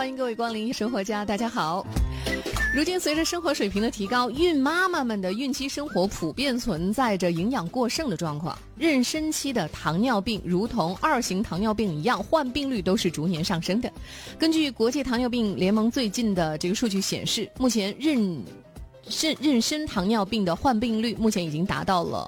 欢迎各位光临生活家，大家好。如今随着生活水平的提高，孕妈妈们的孕期生活普遍存在着营养过剩的状况。妊娠期的糖尿病如同2型糖尿病一样，患病率都是逐年上升的。根据国际糖尿病联盟最近的这个数据显示，目前妊娠糖尿病的患病率目前已经达到了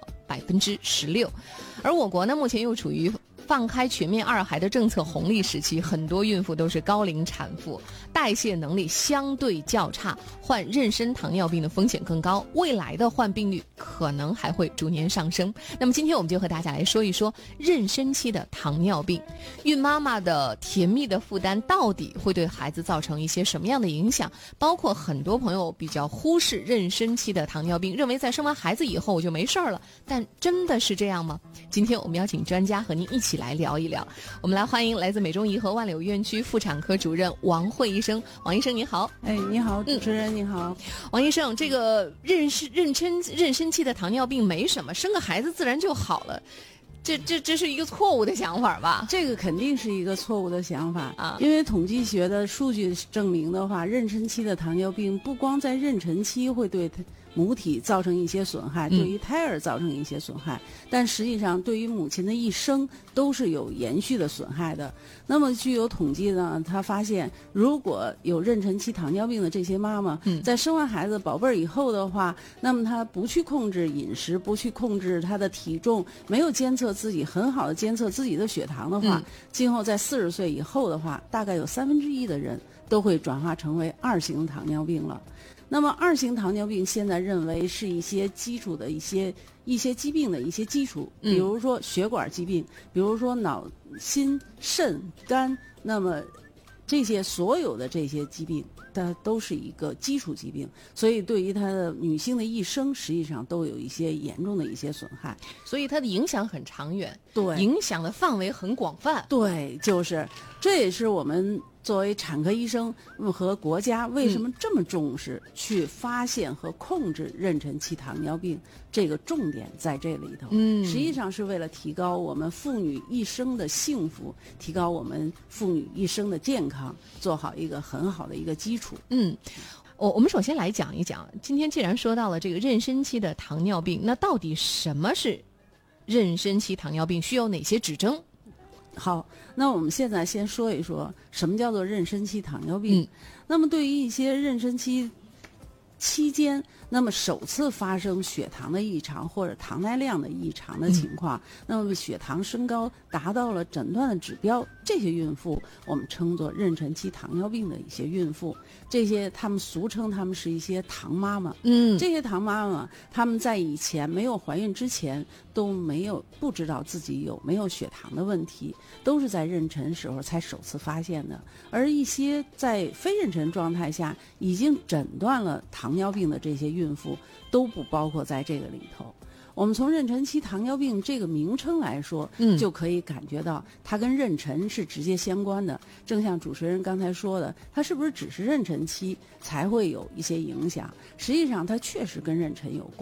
16%，而我国呢目前又处于放开全面2孩的政策红利时期，很多孕妇都是高龄产妇，代谢能力相对较差，患妊娠糖尿病的风险更高，未来的患病率可能还会逐年上升。那么今天我们就和大家来说一说妊娠期的糖尿病，孕妈妈的甜蜜的负担到底会对孩子造成一些什么样的影响，包括很多朋友比较忽视妊娠期的糖尿病，认为在生完孩子以后就没事了，但真的是这样吗？今天我们邀请专家和您一起来聊一聊。我们来欢迎来自美中颐和万柳院区妇产科主任王慧医生。王医生您好。 你好，主持人你好。 王医生，这个妊娠期的糖尿病没什么，生个孩子自然就好了，这是一个错误的想法吧？ 这个肯定是一个错误的想法啊！因为统计学的数据证明的话，妊娠期的糖尿病不光在妊娠期会对母体造成一些损害，对于胎儿造成一些损害，但实际上对于母亲的一生都是有延续的损害的。那么具有统计呢，他发现如果有妊娠期糖尿病的这些妈妈，在生完孩子宝贝儿以后的话，那么她不去控制饮食，不去控制她的体重，没有监测自己很好的监测自己的血糖的话，今后在40岁以后的话，大概有1/3的人都会转化成为2型糖尿病了。那么2型糖尿病现在认为是一些基础的一些疾病的一些基础，比如说血管疾病，比如说脑、心、肾、肝，那么这些所有的这些疾病它都是一个基础疾病，所以对于她的女性的一生实际上都有一些严重的一些损害， 所以它的影响很长远， 对， 影响的范围很广泛。 对，就是这也是我们作为产科医生和国家为什么这么重视去发现和控制妊娠期糖尿病，这个重点在这里头。实际上是为了提高我们妇女一生的幸福，提高我们妇女一生的健康，做好一个很好的一个基础。 我们首先来讲一讲，今天既然说到了这个妊娠期的糖尿病，那到底什么是妊娠期糖尿病，需要哪些指征？ 好，那我们现在先说一说什么叫做妊娠期糖尿病。那么对于一些妊娠期间，那么首次发生血糖的异常或者糖耐量的异常的情况，那么血糖升高达到了诊断的指标，这些孕妇我们称作妊娠期糖尿病的一些孕妇，这些他们俗称他们是一些糖妈妈。这些糖妈妈他们在以前没有怀孕之前都不知道自己有没有血糖的问题，都是在妊娠时候才首次发现的。而一些在非妊娠状态下已经诊断了糖尿病的这些孕妇都不包括在这个里头。我们从妊娠期糖尿病这个名称来说，就可以感觉到它跟妊娠是直接相关的。正像主持人刚才说的，它是不是只是妊娠期才会有一些影响？实际上它确实跟妊娠有关。